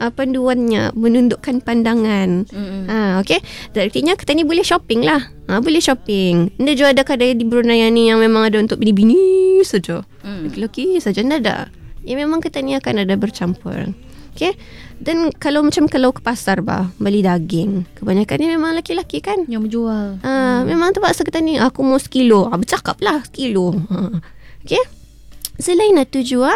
panduannya menundukkan pandangan. Okey. Artinya kita ni boleh shopping lah. Boleh shopping. Dia jual ada kedai di Brunei ni yang memang ada untuk bini-bini saja. Lelaki saja ada. Ya memang kita ni akan ada bercampur. Okey. Dan kalau ke pasar beli daging, kebanyakan ni memang lelaki-lelaki kan yang menjual. Memang terpaksa kita ni aku mau sekilo. Bercakap lah sekilo. Okey. Selain itu juga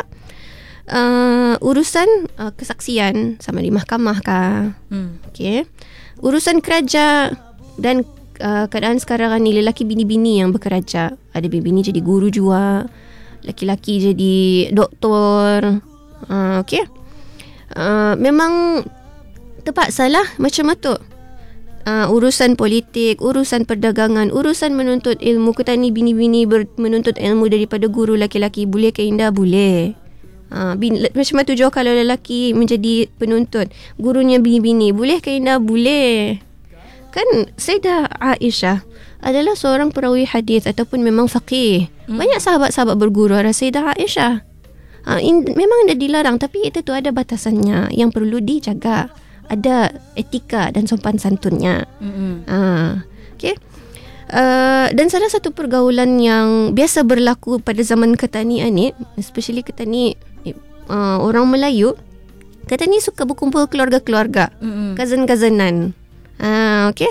urusan kesaksian sama di mahkamah kah. Okey. Urusan kerja dan keadaan sekarang ni lelaki bini-bini yang bekerja. Ada bini jadi guru juga, lelaki-lelaki jadi doktor. Okey. Memang terpaksalah macam itu. Urusan politik, urusan perdagangan, urusan menuntut ilmu. Kita ni bini-bini menuntut ilmu daripada guru lelaki-lelaki. Boleh ke Indah? Boleh. Macam tu juga kalau lelaki menjadi penuntut, gurunya bini-bini. Boleh ke Indah? Boleh. Kan Sayyidah Aisyah adalah seorang perawi hadis ataupun memang faqih. Banyak sahabat-sahabat berguru ada Sayyidah Aisyah. Memang dah dilarang, tapi itu tu ada batasannya yang perlu dijaga. Ada etika dan sopan santunnya. Okay. Dan salah satu pergaulan yang biasa berlaku pada zaman ketanian ni, especially ketani orang Melayu, ketani suka berkumpul keluarga-keluarga, cousin-cousinan. Okay.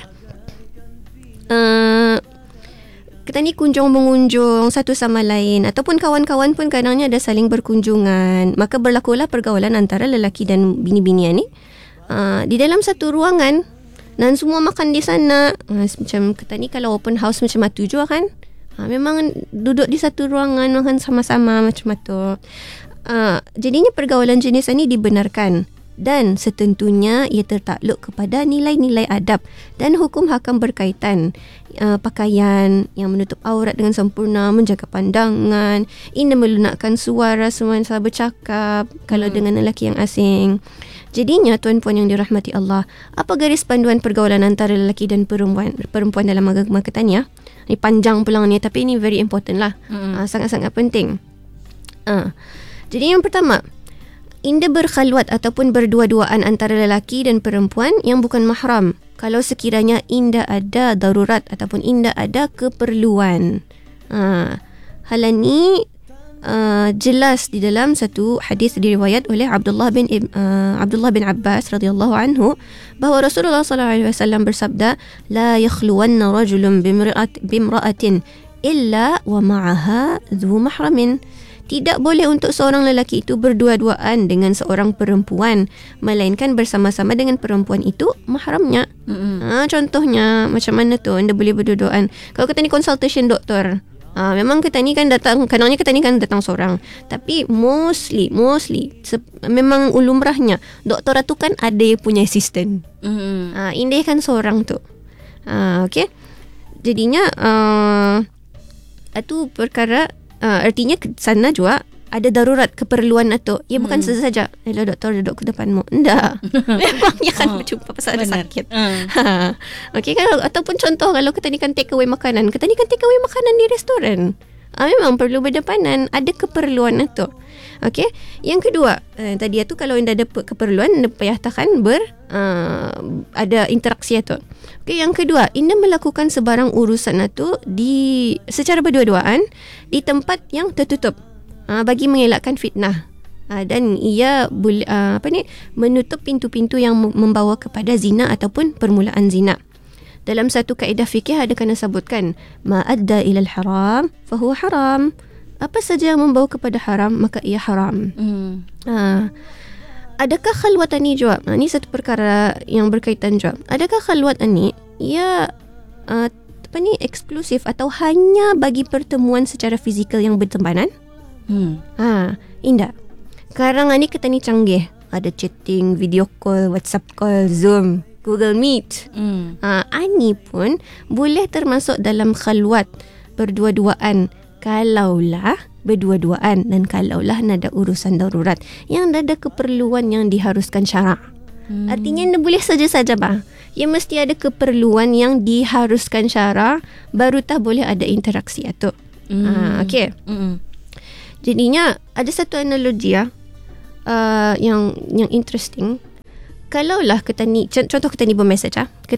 Kita ni kunjung-mengunjung satu sama lain, ataupun kawan-kawan pun kadangnya ada saling berkunjungan. Maka berlakulah pergaulan antara lelaki dan bini-bini ni di dalam satu ruangan, dan semua makan di sana. Macam kita ni kalau open house macam tu juga kan, memang duduk di satu ruangan makan sama-sama macam tu. Jadinya pergaulan jenis ini dibenarkan, dan setentunya ia tertakluk kepada nilai-nilai adab dan hukum hakam berkaitan. Pakaian yang menutup aurat dengan sempurna, menjaga pandangan, indah melunakkan suara semasa bercakap kalau dengan lelaki yang asing. Jadinya tuan-puan yang dirahmati Allah, apa garis panduan pergaulan antara lelaki dan perempuan dalam agama kita ni? Ini panjang pulang ni, tapi ini very important lah. Sangat-sangat penting. Jadi yang pertama, indah berkhalwat ataupun berdua-duaan antara lelaki dan perempuan yang bukan mahram kalau sekiranya indah ada darurat ataupun indah ada keperluan. Hal ini jelas di dalam satu hadis diriwayat oleh Abdullah bin Abbas radhiyallahu anhu, bahawa Rasulullah sallallahu alaihi wasallam bersabda, la yakhluwanna rajulun bimra'atin illa wa ma'aha dhu mahramin. Tidak boleh untuk seorang lelaki itu berdua-duaan dengan seorang perempuan, melainkan bersama-sama dengan perempuan itu mahramnya. Contohnya macam mana tu anda boleh berdua-duaan? Kalau kita ni consultation doktor, memang kita ni kan datang, kadangnya kita ni kan datang seorang, tapi mostly memang ulumrahnya doktor tu kan ada yang punya assistant. Indah kan seorang tu. Okay. Jadinya itu perkara. Artinya sana juga ada darurat keperluan itu. Ya bukan saja hello doktor duduk ke depanmu. Enggak. Memang dia kan berjumpa pasal ada sakit. Okey, kalau ataupun contoh kalau kita ni kan take away makanan. Kita ni kan take away makanan di restoran. Memang perlu berdepanan, ada keperluan itu. Okey. Yang kedua, tadi itu kalau anda ada keperluan, anda payahkan ada interaksi itu. Okey, yang kedua, anda melakukan sebarang urusan itu secara berdua-duaan di tempat yang tertutup, bagi mengelakkan fitnah. Dan ia menutup pintu-pintu yang membawa kepada zina ataupun permulaan zina. Dalam satu kaedah fikih ada kena sebutkan, ma adda ilal haram fahuwa haram. Apa saja yang membawa kepada haram maka ia haram. Adakah khalwat ni juga? Ini satu perkara yang berkaitan juga. Adakah khalwat ni ia eksklusif atau hanya bagi pertemuan secara fizikal yang bertempanan? Indah. Sekarang ni kita ni canggih. Ada chatting, video call, WhatsApp call, Zoom, Google Meet. Ani pun boleh termasuk dalam khalwat berdua-duaan kalaulah berdua-duaan dan kalaulah ada urusan darurat yang ada keperluan yang diharuskan syarak. Artinya anda boleh saja-saja ya mesti ada keperluan yang diharuskan syarak baru tak boleh ada interaksi itu. Okey. Jadinya ada satu analogi yang interesting. kalaulah contoh kita ni bermesej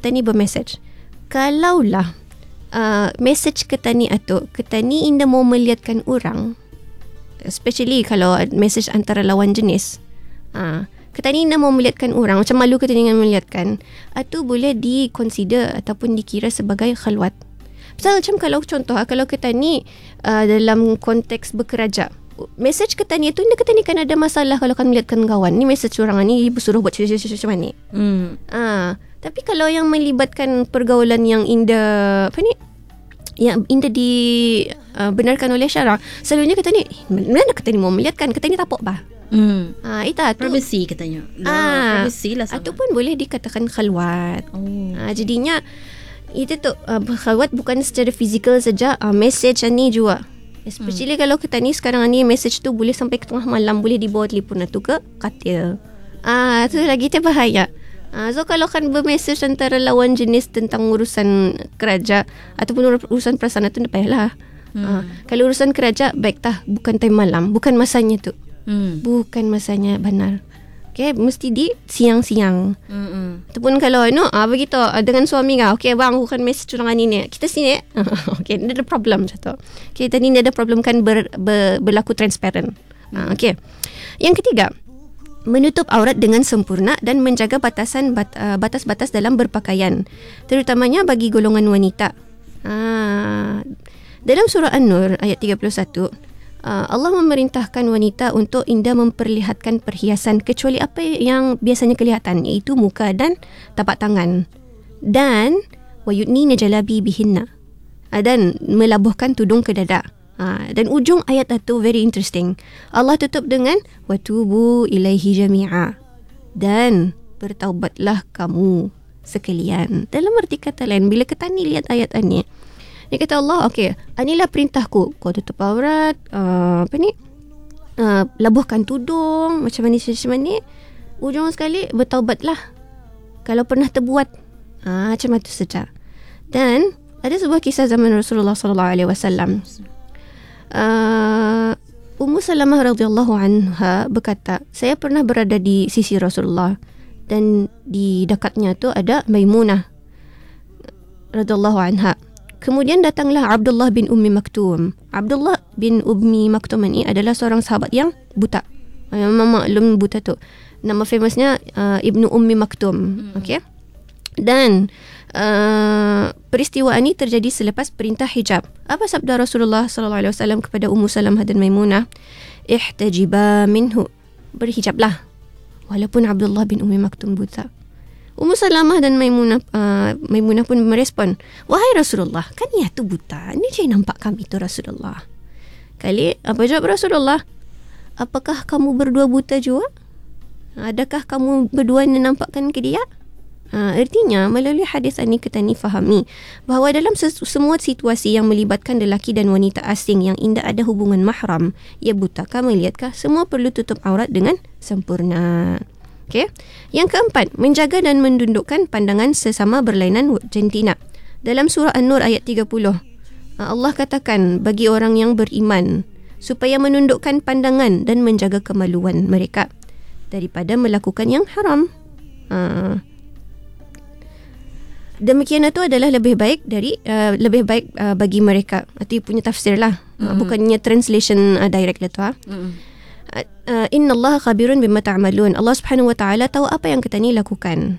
kalaulah message kita ni inda mau melihatkan orang, especially kalau message antara lawan jenis, kita ni inda mau melihatkan orang, macam malu kita dengan melihatkan, itu boleh di-consider ataupun dikira sebagai khalwat. Pasal macam kalau kita ni dalam konteks bekerja, message kita ni tu kita ni kan ada masalah kalau kan melihatkan kawan ni message orang ni bersuruh buat macam mana. Tapi kalau yang melibatkan pergaulan yang indah yang indah benarkan oleh syarak, selalunya kita ni mana kita ni mau melihatkan, kita ni tapok bah. Privacy katanya. Privacy lah sama. Ataupun boleh dikatakan khalwat. Jadinya itu tu khalwat bukan secara fizikal saja, message ni juga. Especially kalau kita ni sekarang ni message tu boleh sampai ke tengah malam, boleh dibawa telefon tu ke katil. Tu lagi tu bahaya. So kalau kan bermesej antara lawan jenis tentang urusan kerja ataupun urusan perasaan tu tak payahlah. Kalau urusan kerja baik tah, bukan time malam, bukan masanya tu. Bukan masanya benar. Okay, mesti di siang-siang. Ataupun kalau begitu dengan suami kau, okay bang, bukan message orang ni, kita sini. Okay, ada problem satu. Okay, tadi ni ada problem kan berlaku transparent. Okay. Yang ketiga, menutup aurat dengan sempurna dan menjaga batas-batas dalam berpakaian, terutamanya bagi golongan wanita. Dalam surah An-Nur ayat 31, Allah memerintahkan wanita untuk indah memperlihatkan perhiasan kecuali apa yang biasanya kelihatan, iaitu muka dan tapak tangan, dan wayudnina jalabi bihinna, dan melabuhkan tudung ke dada. Dan ujung ayat itu very interesting. Allah tutup dengan watubu ilaihi jami'a, dan bertaubatlah kamu sekalian. Dalam arti kata lain, bila kita ni lihat ayat ini, dia kata Allah, okay, inilah perintahku, kau tutup aurat, labuhkan tudung, macam mana, ujung sekali bertaubatlah kalau pernah terbuat. Macam itu saja. Dan ada sebuah kisah zaman Rasulullah SAW. Ummu Salamah radhiyallahu anha berkata, saya pernah berada di sisi Rasulullah dan di dekatnya tu ada Maimunah radhiyallahu anha. Kemudian datanglah Abdullah bin Ummi Maktum. Abdullah bin Ummi Maktum ini adalah seorang sahabat yang buta. Memang maklum buta tu. Nama famousnya Ibnu Ummi Maktum. Okay. Dan peristiwa ini terjadi selepas perintah hijab. Apa sabda Rasulullah SAW kepada Ummu Salamah dan Maimunah? Ihtajiba minhu. Berhijablah. Walaupun Abdullah bin Ummi Maktum buta. Ummu Salamah dan Maimunah pun merespon, wahai Rasulullah, kan ia tu buta, ni je nampak kami tu Rasulullah. Kali apa jawab Rasulullah? Apakah kamu berdua buta juga? Adakah kamu berdua nampakkan ke dia? Artinya melalui hadis ini kita ni fahami bahawa dalam semua situasi yang melibatkan lelaki dan wanita asing yang indah ada hubungan mahram, ia butakah melihatkah, semua perlu tutup aurat dengan sempurna. Okay. Yang keempat, menjaga dan mendundukkan pandangan sesama berlainan jantina. Dalam surah An-Nur ayat 30, Allah katakan bagi orang yang beriman supaya menundukkan pandangan dan menjaga kemaluan mereka daripada melakukan yang haram. Demikian itu adalah lebih baik bagi mereka. Itu punya tafsir lah. Bukannya translation direct lah tu. Inna Allah khabirun bima ta'malun. Allah subhanahu wa ta'ala tahu apa yang kita ni lakukan.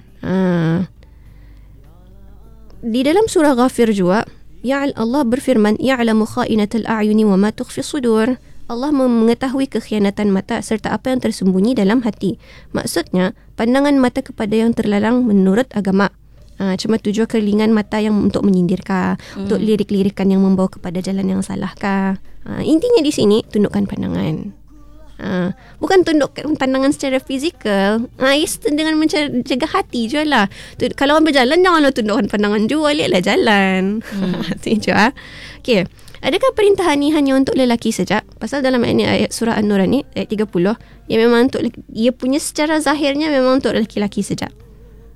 Di dalam surah Ghafir juga, Allah berfirman, ya'lamu kha'inatal a'yuni wa ma tukhfi sudur. Allah mengetahui kekhianatan mata serta apa yang tersembunyi dalam hati. Maksudnya, pandangan mata kepada yang terlarang menurut agama. Cuma tujuan kerlingan mata yang untuk menyindirkah, untuk lirik-lirikan yang membawa kepada jalan yang salahkah. Intinya di sini, tundukkan pandangan. Bukan tunduk pandangan secara fizikal, dengan menjaga hati je lah. Kalau orang berjalan, janganlah tundukkan pandangan juga, lihatlah jalan. Itu je. Okay. Adakah perintahan ni hanya untuk lelaki saja? Pasal dalam ayat surah An-Nur ni ayat 30, ia memang untuk, ia punya secara zahirnya memang untuk lelaki-lelaki saja.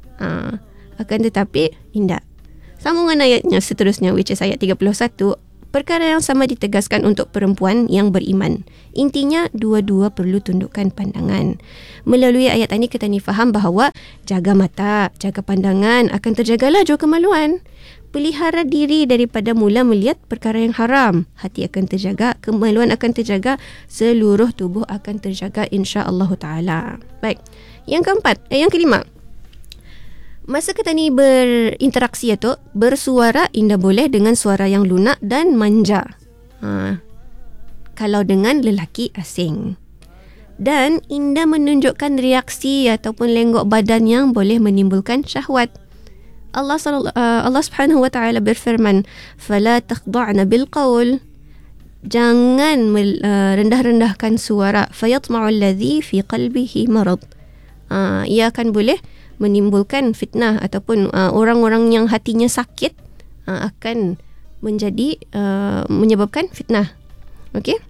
Akan tetapi tidak. Sambungan ayatnya seterusnya, which is ayat 31, Perkara yang sama ditegaskan untuk perempuan yang beriman. Intinya, dua-dua perlu tundukkan pandangan. Melalui ayat ini kita ni faham bahawa jaga mata, jaga pandangan, akan terjagalah jua kemaluan. Pelihara diri daripada mula melihat perkara yang haram. Hati akan terjaga, kemaluan akan terjaga, seluruh tubuh akan terjaga insya-Allah Ta'ala. Baik. Yang kelima. Masa kita ni berinteraksi tu, bersuara indah boleh dengan suara yang lunak dan manja. Kalau dengan lelaki asing. Dan indah menunjukkan reaksi ataupun lenggok badan yang boleh menimbulkan syahwat. Allah Subhanahu wa taala berfirman, "Fala takhda'na bil qaul." Jangan rendah-rendahkan suara, fayatma'u alladhi fi qalbihi marad. Ia akan boleh menimbulkan fitnah ataupun orang-orang yang hatinya sakit akan menjadi menyebabkan fitnah. Okey?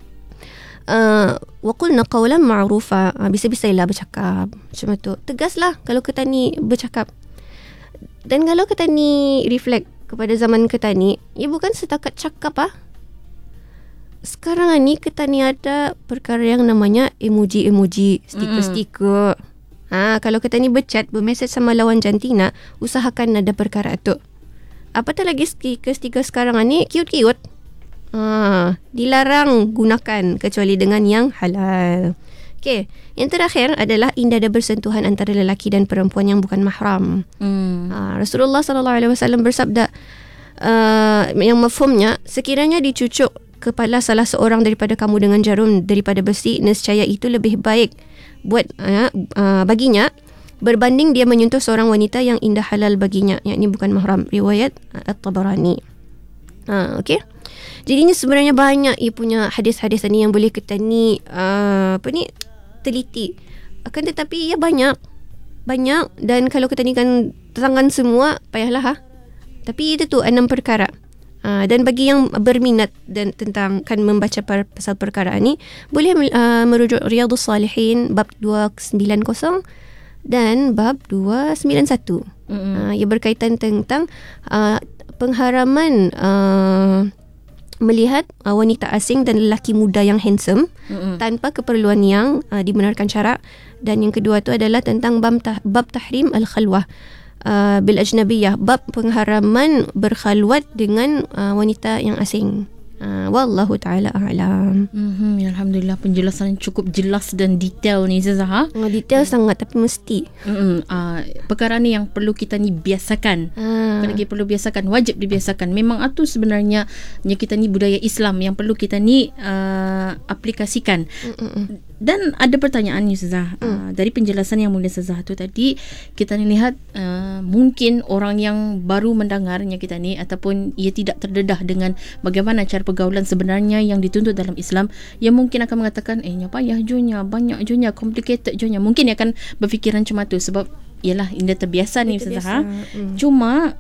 Wa qulna qawlan ma'rufa. Bisa-bisailah bercakap macam tu. Tegaslah kalau kita ni bercakap. Dan kalau kita ni reflect kepada zaman kita ni, ia bukan setakat cakap Sekarang ni kita ni ada perkara yang namanya emoji, stiker-stiker. Kalau kita ni berchat, bermesej sama lawan jantina, usahakan ada perkara tu. Apatah lagi stiker sekarang ni cute-cute. Dilarang gunakan kecuali dengan yang halal. Okey, yang terakhir adalah indah ada bersentuhan antara lelaki dan perempuan yang bukan mahram. Rasulullah SAW bersabda, yang mafhumnya, sekiranya dicucuk kepala salah seorang daripada kamu dengan jarum daripada besi, nescaya itu lebih baik buat baginya berbanding dia menyentuh seorang wanita yang indah halal baginya, yakni bukan mahram. Riwayat At-Tabarani. Okey. Jadinya sebenarnya banyak ia punya hadis-hadis ni yang boleh kita ni teliti. Akan tetapi ia banyak dan kalau kita ni kan terangkan semua payahlah Tapi itu tu 6 perkara. Dan bagi yang berminat dan tentang kan membaca pasal perkara ni, boleh merujuk Riyadhus Salihin bab 290 dan bab 291. Ia berkaitan tentang pengharaman melihat wanita asing dan lelaki muda yang handsome tanpa keperluan yang dibenarkan syarak. Dan yang kedua tu adalah tentang bab tahrim al-khalwah bil ajnabiyah, bab pengharaman berkhalwat dengan wanita yang asing. Wallahu ta'ala a'lam. Alhamdulillah, penjelasan cukup jelas dan detail ni Ustazah. Detail sangat, tapi mesti perkara ni yang perlu kita ni biasakan. Perlu biasakan, wajib dibiasakan. Memang itu sebenarnya kita ni budaya Islam yang perlu kita ni aplikasikan. Dan ada pertanyaan ni Ustazah, dari penjelasan yang mulia Ustazah tu tadi, kita ni lihat mungkin orang yang baru mendengarnya kita ni, ataupun ia tidak terdedah dengan bagaimana cara pergaulan sebenarnya yang dituntut dalam Islam, yang mungkin akan mengatakan payah junya, banyak junya, complicated junya. Mungkin dia akan berfikiran macam tu sebab ialah indah terbiasa ni Ustazah. Cuma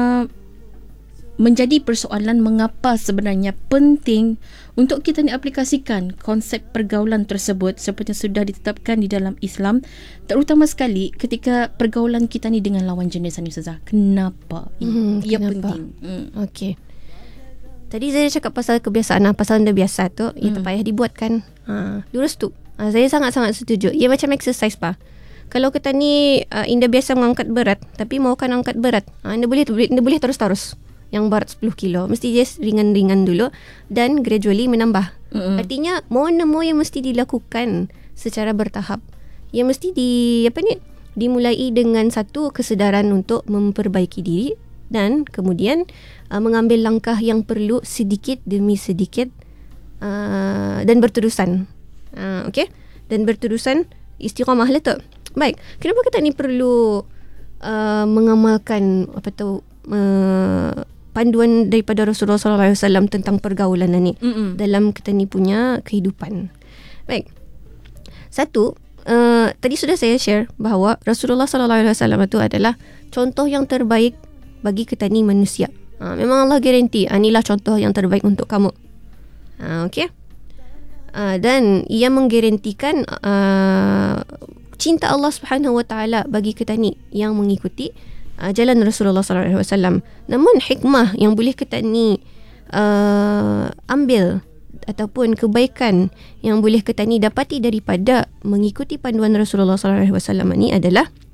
menjadi persoalan mengapa sebenarnya penting untuk kita ni aplikasikan konsep pergaulan tersebut seperti yang sudah ditetapkan di dalam Islam, terutama sekali ketika pergaulan kita ni dengan lawan jenis ni Ustazah. Kenapa? Ia penting. Okey. Tadi saya cakap pasal kebiasaan, pasal anda biasa tu, ia tak payah dibuatkan. Lurus tu. Saya sangat-sangat setuju. Ia macam exercise Kalau kita ni indah biasa mengangkat berat, tapi mahukan angkat berat, anda boleh terus-terus yang berat 10 kilo. Mesti just ringan-ringan dulu dan gradually menambah. Artinya mau yang mesti dilakukan secara bertahap. Yang mesti dimulai dengan satu kesedaran untuk memperbaiki diri, dan kemudian mengambil langkah yang perlu sedikit demi sedikit dan berterusan. Okey? Dan berterusan, istiqamah lah tu. Baik, kenapa kita ni perlu mengamalkan panduan daripada Rasulullah SAW tentang pergaulan ni dalam kita ni punya kehidupan? Baik. Satu, tadi sudah saya share bahawa Rasulullah SAW itu adalah contoh yang terbaik bagi kita ni manusia. Memang Allah garanti, inilah contoh yang terbaik untuk kamu. Okey. Dan ia menggarantikan cinta Allah Subhanahu Wa Taala bagi kita ni yang mengikuti jalan Rasulullah SAW. Namun hikmah yang boleh kita ni ambil ataupun kebaikan yang boleh kita ni dapati daripada mengikuti panduan Rasulullah SAW ni adalah